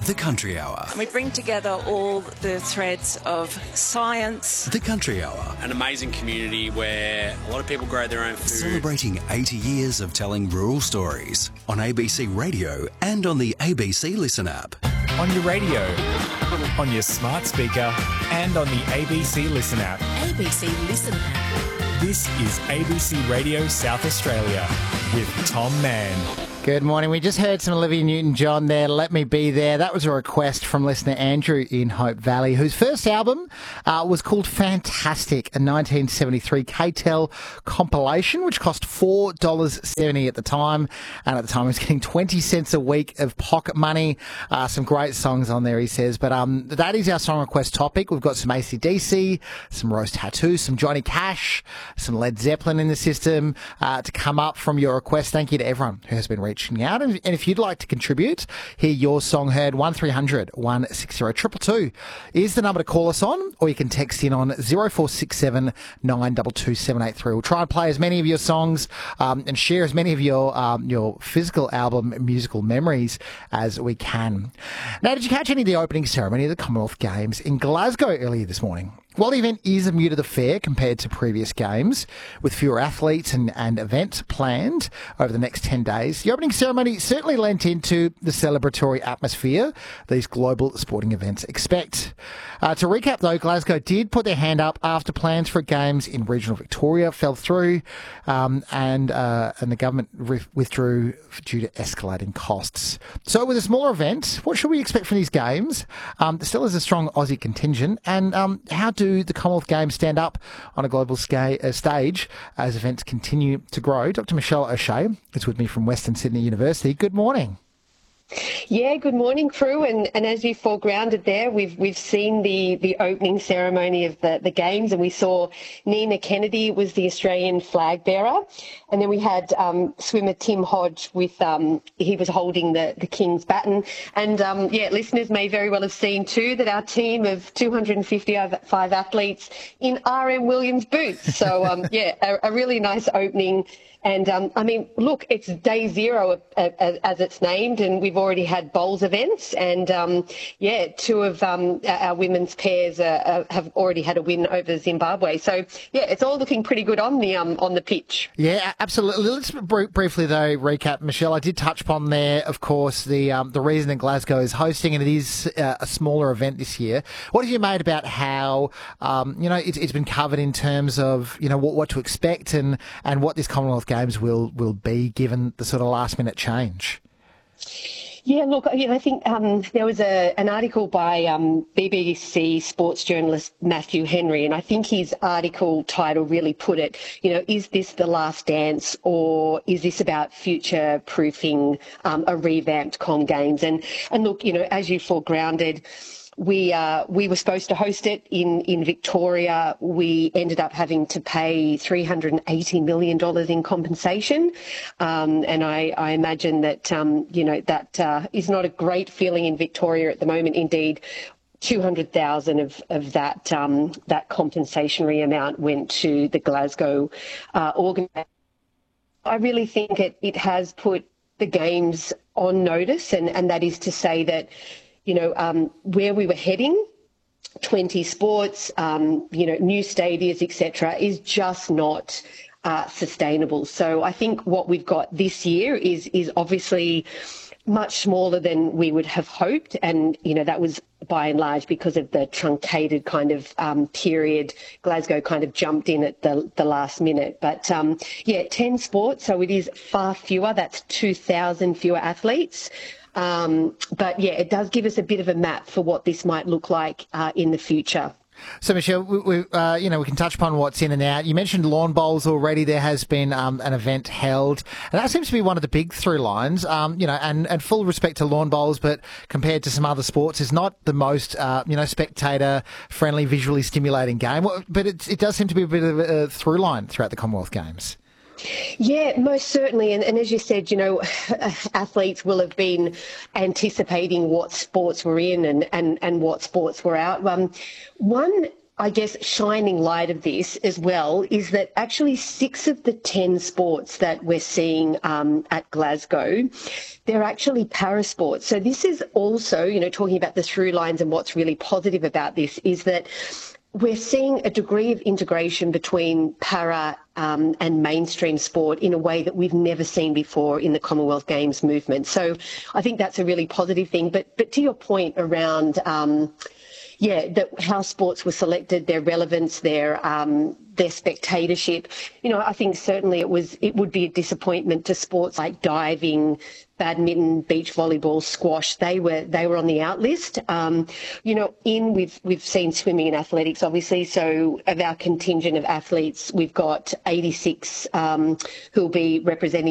The Country Hour. We bring together all the threads of science. The Country Hour. An amazing community where a lot of people grow their own food. Celebrating 80 years of telling rural stories on ABC Radio and on the ABC Listen app. On your radio, on your smart speaker and on the ABC Listen app. ABC Listen app. This is ABC Radio South Australia with Tom Mann. Good morning. We just heard some Olivia Newton-John there, Let Me Be There. That was a request from listener Andrew in Hope Valley, whose first album was called Fantastic, a 1973 K-Tel compilation, which cost $4.70 at the time. And at the time, he was getting 20 cents a week of pocket money. Some great songs on there, he says. But that is our song request topic. We've got some AC/DC, some Rose Tattoo, some Johnny Cash, some Led Zeppelin in the system to come up from your request. Thank you to everyone who has been reaching out. And if you'd like to contribute, hear your song heard, 1300 160 222 is the number to call us on, or you can text in on 0467 922 783. We'll try and play as many of your songs and share as many of your physical album musical memories as we can. Now, did you catch any of the opening ceremony of the Commonwealth Games in Glasgow earlier this morning? While the event is a muted affair compared to previous games, with fewer athletes and events planned over the next 10 days, the opening ceremony certainly lent into the celebratory atmosphere these global sporting events expect. To recap, though, Glasgow did put their hand up after plans for games in regional Victoria fell through, and the government withdrew due to escalating costs. So with a smaller event, what should we expect from these games? There still is a strong Aussie contingent, and how do the Commonwealth Games stand up on a global stage as events continue to grow? Dr. Michelle O'Shea is with me from Western Sydney University. Good morning. Yeah, good morning, crew. And as you foregrounded there, we've seen the opening ceremony of the Games, and we saw Nina Kennedy was the Australian flag bearer. And then we had swimmer Tim Hodge with, he was holding the King's baton. And listeners may very well have seen too that our team of 255 athletes in RM Williams boots. So, a really nice opening. And, look, it's day zero as it's named, and we've already had bowls events. And, two of our women's pairs have already had a win over Zimbabwe. So, it's all looking pretty good on the pitch. Yeah, absolutely. Let's briefly, though, recap, Michelle. I did touch upon there, of course, the reason that Glasgow is hosting, and it is a smaller event this year. What have you made about how, it's been covered in terms of, what to expect and what this Commonwealth Games will be given the sort of last minute change? Yeah, look, I think there was an article by BBC sports journalist Matthew Henry, and I think his article title really put it, is this the last dance, or is this about future-proofing a revamped Com Games? And look, as you foregrounded, we were supposed to host it in Victoria. We ended up having to pay $380 million in compensation. And I imagine that, that is not a great feeling in Victoria at the moment. Indeed, 200,000 of that compensatory amount went to the Glasgow organiser. I really think it has put the Games on notice, and that is to say that, where we were heading, 20 sports, new stadiums, etc., is just not sustainable. So I think what we've got this year is obviously much smaller than we would have hoped, and that was by and large because of the truncated kind of period. Glasgow kind of jumped in at the last minute, but 10 sports, so it is far fewer. That's 2,000 fewer athletes. It does give us a bit of a map for what this might look like in the future. So, Michelle, we can touch upon what's in and out. You mentioned lawn bowls already. There has been an event held, and that seems to be one of the big through lines. And full respect to lawn bowls, but compared to some other sports, is not the most spectator-friendly, visually stimulating game. But it does seem to be a bit of a through line throughout the Commonwealth Games. Yeah, most certainly. And as you said, athletes will have been anticipating what sports were in and what sports were out. One I guess, shining light of this as well is that actually 6 of the 10 sports that we're seeing at Glasgow, they're actually parasports. So this is also, talking about the through lines, and what's really positive about this is that we're seeing a degree of integration between para and mainstream sport in a way that we've never seen before in the Commonwealth Games movement. So I think that's a really positive thing. But to your point around how sports were selected, their relevance, their spectatorship. I think certainly it would be a disappointment to sports like diving, badminton, beach volleyball, squash. They were on the out list. We've seen swimming and athletics, obviously. So of our contingent of athletes, we've got 86 who'll be representing